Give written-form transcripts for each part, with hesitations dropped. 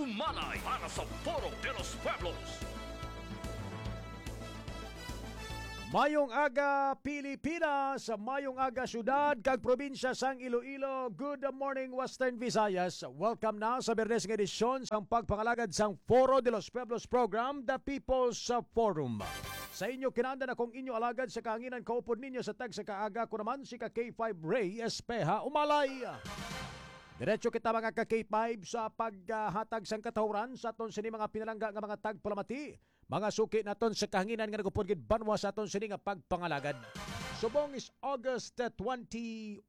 Malay para sa Foro de los Pueblos. Mayong aga Pilipinas, mayong aga syudad kag probinsya sang Iloilo. Good morning Western Visayas. Welcome na sa Biyernes nga edisyon sang pagpangalagad sang Foro de los Pueblos program, The People's Forum. Sa inyo kinanda na kung inyo alagad sa kahanginan kaupod ninyo sa tag sa kaaga ko naman si ka K5 Ray Espeha Umalay. Diretso kita mga ka K5 sa paghatag sang katawran sa aton sini mga pinalangga nga mga tagpalamati. Mga suki naton sa kahanginan nga nagupod gid banwa sa aton sini nga pagpangalagad. Subong is August 21,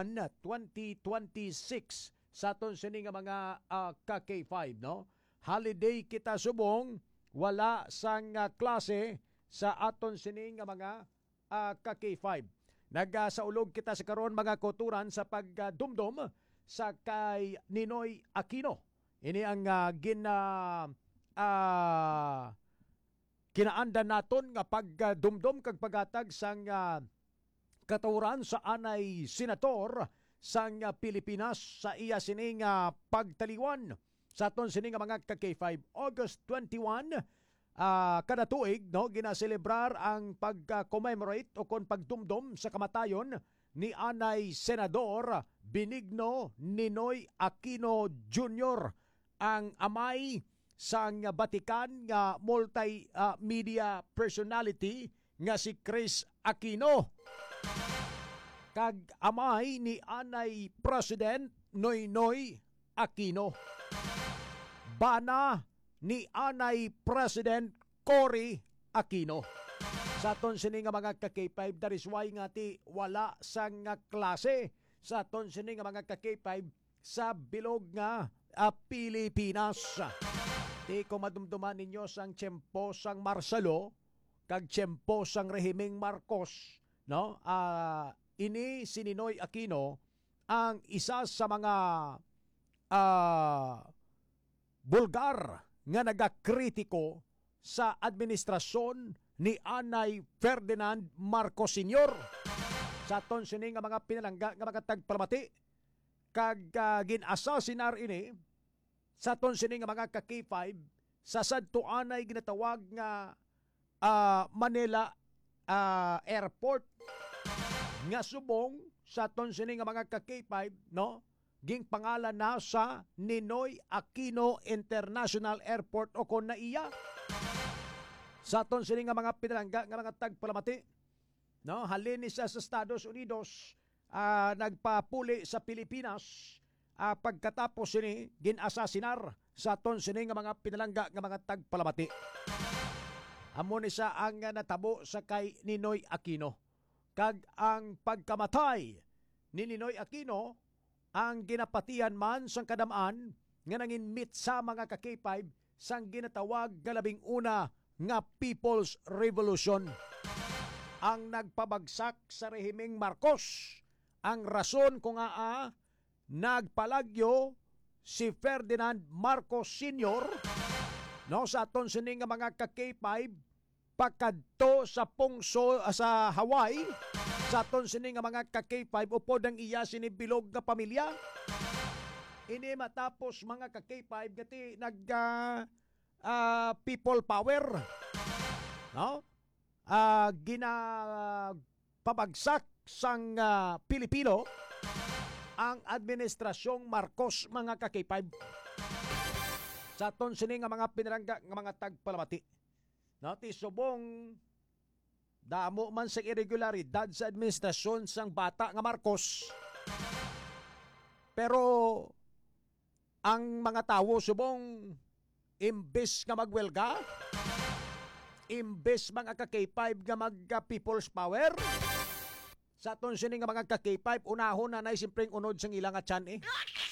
2026 sa aton sini nga mga ka K5, no? Holiday kita subong, wala sang klase sa aton sini nga mga ka K5. Nagasaulog kita sa karon mga koturan sa pagdumdum sa kay Ninoy Aquino. Ini ang kinaanda naton nga pagdumdum kag paghatag sang katawran sa anay senator sang Pilipinas sa iya sini nga pagtaliwan sa aton sini nga mga ka-K5. August 21 kada tuig, no, ginaselebrar ang pag-commemorate o kon pagdumdum sa kamatayon ni anay Senador Benigno Ninoy Aquino Jr., ang amay sang Batikan nga multi-media personality nga si Chris Aquino. Kag amay ni anay President Noynoy Aquino. Bana ni anay President Cory Aquino. Sa aton sini nga mga ka-K5, that is why nga ti wala sang klase sa aton sini nga mga ka-K5 sa bilog nga Pilipinas. Ti kung madumduman ninyo sang tiyempo sang Marcelo kag tiyempo sang rehimeng Marcos, no? Ini si Ninoy Aquino ang isa sa mga bulgar nga nagakritiko sa administrasyon ni anay Ferdinand Marcos Sr. Sa aton sini nga mga pinalangga nga mga tagpalamati kag gin-asasinar ini sa aton sini nga mga ka-K5 sa sadto anay ginatawag nga Manila Airport nga subong sa aton sini nga mga ka-K5, no, ging pangalan na sa Ninoy Aquino International Airport o kon na iya. Sa aton sini nga mga pinalangga nga mga tagpalamati, no, halin siya sa Estados Unidos, nagpapuli sa Pilipinas, pagkatapos sini gin-asasinar sa aton sini nga mga pinalangga nga mga tagpalamati. Amo ni siya ang natabo sa kay Ninoy Aquino. Kag ang pagkamatay ni Ninoy Aquino ang ginapatian man sang kadamaan nga nanginmit sa mga ka-K5 sang ginatawag nga labing una nga People's Revolution. Ang nagpabagsak sa rehimeng Marcos. Ang rason kung nagpalagyo si Ferdinand Marcos Sr. no, sa aton sini nga mga ka-K5 pagkadto sa pungso sa Hawaii. Sa aton sini nga mga ka-K5 upod ang iya sinibilog nga pamilya. Ini matapos mga ka-K5 gati people power, no? Ginapabagsak sang Pilipino ang administrasyong Marcos mga ka-K5. Sa aton sini nga mga pinalangga nga mga tagpalamati, no, ti subong damo man sa irregularidad sa administrasyon sang bata nga Marcos. Pero ang mga tawo subong imbes nga magwelga, imbes mga ka-K5 nga mag-people's power, sa aton sini nga mga ka-K5 unahon na simpleng unod sang ilang atyan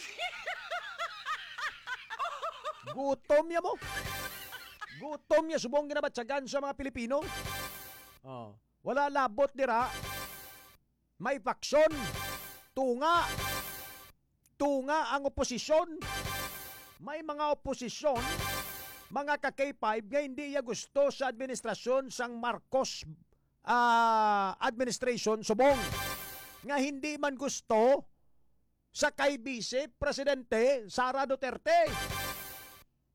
Gutom ya mo. Gutom ya subong ginabatsagan sa mga Pilipino. Wala labot dira. May faksyon. Tunga ang oposisyon. May mga oposisyon, mga ka-K5 nga hindi ya gusto sa administrasyon sang Marcos administration subong. Nga hindi man gusto sa kay Vice Presidente Sara Duterte.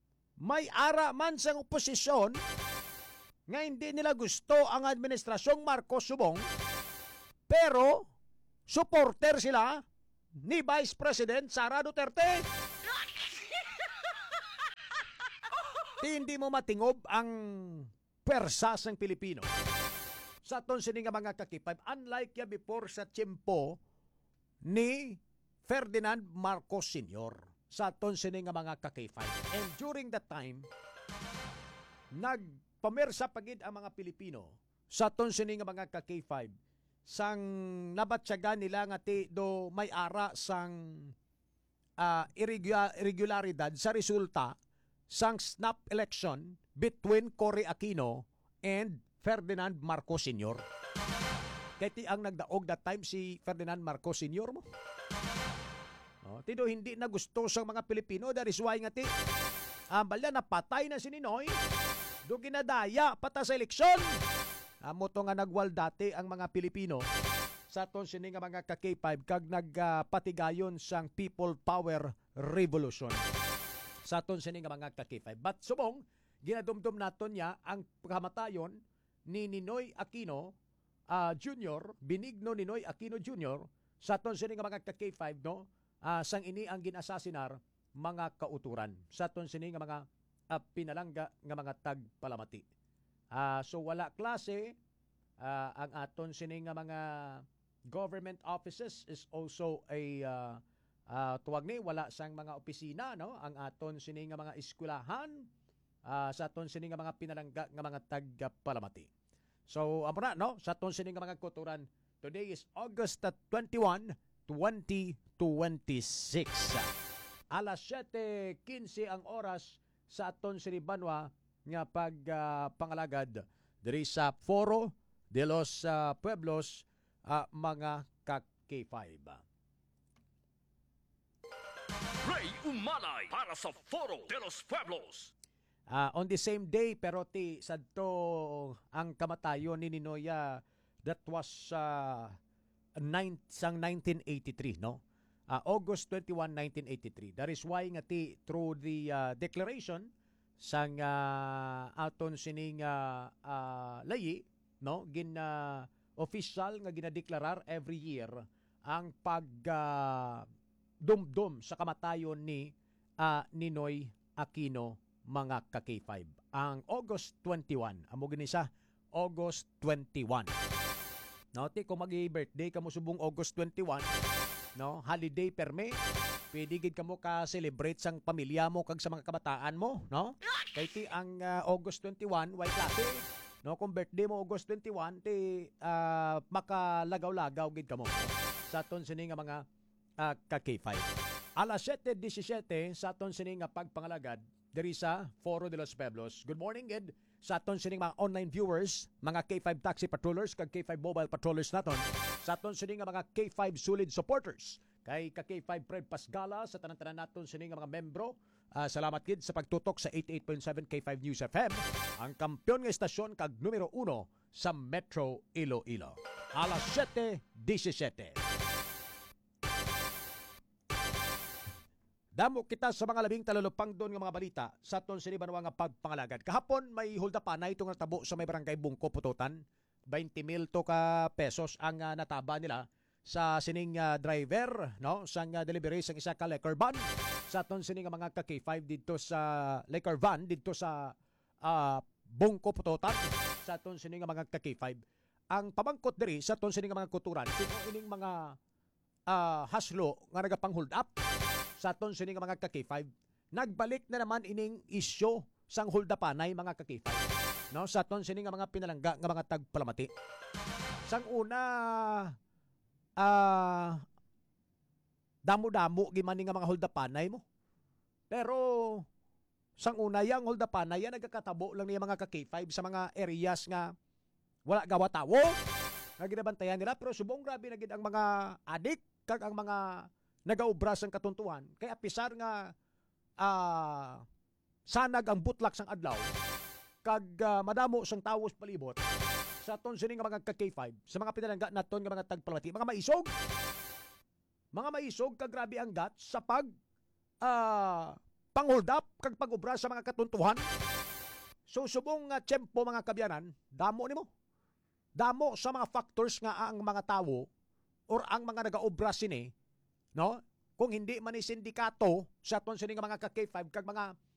may ara man sa oposisyon nga hindi nila gusto ang administrasyong Marcos Subong, pero supporter sila ni Vice President Sara Duterte. Hindi mo matingob ang pwersa ng Pilipino. Sa aton sini nga mga kakipay, unlike ya before sa tiyempo ni Ferdinand Marcos Sr. Sa aton sini nga mga kakipay. And during that time, nagpamersa pagid ang mga Pilipino sa aton sini nga mga kakipay sang nabatsyagan nila nga ti do may ara sang irregularidad sa resulta sang snap election between Cory Aquino and Ferdinand Marcos Sr. Kaya ti ang nagdaog that time si Ferdinand Marcos Sr. mo. Tido hindi na gusto sa mga Pilipino, that is why nga ti balya napatay na si Ninoy, do ginadaya pata sa eleksyon. Amo to nga nagwal dati ang mga Pilipino sa aton sini nga mga ka-K5 kag nagpatigayon sang People Power Revolution. Sa aton sini nga mga ka-K5. But subong, ginadumdum naton niya ang pagkamatayon ni Ninoy Aquino Jr., Benigno Ninoy Aquino Jr., sa aton sini nga mga ka-K5, no? Sang ini ang ginasasinar mga kauturan. Sa aton sini nga mga pinalangga nga mga tagpalamati. So wala klase, ang aton sini nga mga government offices is also a tuwag ni wala sang mga opisina, no? Ang aton sini nga mga eskwelahan, sa aton sini nga mga pinalangga nga mga tagpalamati. So amo na, no? Sa aton sini nga mga kuturan, today is August 21, 2026. Alas 7:15 ang oras sa aton sini Banwa nga pangalagad diri sa Foro de los Pueblos, mga ka-K5. Ray Umanay para sa Foro de los Pueblos. On the same day, pero ti sadto ang kamatayon ni Ninoya, that was sang 1983, no? August 21, 1983. That is why nga ti through the declaration sang aton sining layi, no? Official nga ginadeklarar every year ang pag dumdum sa kamatayon ni Ninoy Aquino, mga ka-K5. Ang August 21, amo gini sa August 21. No, ti kung magi-birthday kamo subong August 21, no, holiday perme, pwede gid kamo ka celebrate sang pamilya mo kag sa mga kabataan mo, no? Kay ti ang August 21 way klase, no, kung birthday mo August 21, ti makalagaw-lagaw gid kamo sa aton sini nga mga ka-K5. Alas 7:17 sa aton sini nga pagpangalagad diri sa Foro de los Pueblos. Good morning, gid sa aton sining mga online viewers, mga K5 taxi patrollers kag K5 mobile patrollers naton. Sa aton sining mga K5 solid supporters. Kay ka-K5 Fred Pasgala sa tanan-tanan naton sining mga membro. Salamat gid sa pagtutok sa 88.7 K5 News FM, ang kampyon nga estasyon kag numero 1 sa Metro Iloilo. Alas 7:17. Damo kita sa mga labing talulupang doon nga mga balita sa aton sini Banwa nga pagpangalagad. Kahapon may huldapanay itong natabo sa may barangay Bungko, Pututan. 20,000 to ka pesos ang nataba nila sa sining driver, no, sang delivery sang isa ka liquor van. Sa aton sini nga mga ka-K5 dito sa liquor van dito sa Bungko, Pututan. Sa aton sini nga mga ka-K5. Ang pamangkot diri sa aton sini nga mga kuturan, sino ining mga haslo nga nagapang hold up sa aton sini nga mga ka-K5, nagbalik na naman ining isyo sang huldapanay mga ka-K5, no, sa aton sini nga mga pinalangga nga mga tagpalamati. Sang una damo-damo gimani nga mga huldapanay mo. Pero sang una yang huldapanay yan nagkakatabo lang niya mga ka-K5 sa mga areas nga wala gawa tawo nga ginabantayan nila, pero subong grabe na gid ang mga adik kag ang mga nagaubras ang katuntuhan. Kaya pisar nga sanag ang butlak sang adlaw kag madamo sang tawos palibot sa aton sini nga mga ka-K5 sa mga pinalangga naton nga mga tagpalamati, mga maisog kag grabe ang gat sa pag pang-hold up kag pag-ubra sa mga katuntuhan. So subong nga tiyempo mga kabyanan, damo nimo. Damo sa mga factors nga ang mga tawo or ang mga nagaobra sini, no? Kung hindi man ni sindikato sa aton sini nga mga ka K5 kag mga